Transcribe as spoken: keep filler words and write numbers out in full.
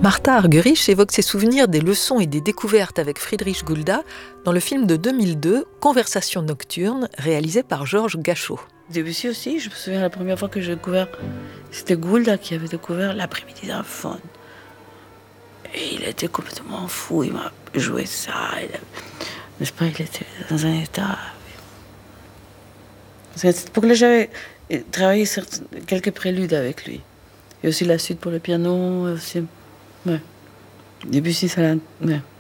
Martha Argerich évoque ses souvenirs des leçons et des découvertes avec Friedrich Gulda dans le film de deux mille deux, Conversation nocturne, réalisé par Georges Gachot. Debussy aussi, je me souviens la première fois que j'ai découvert, c'était Gulda qui avait découvert l'après-midi d'un faune. Et il était complètement fou, il m'a joué ça. Il a... N'est-ce pas, il était dans un état... Pour que j'avais travaillé sur quelques préludes avec lui. Et aussi la suite pour le piano, aussi... Ouais. Debussy, ça l'a... Ouais.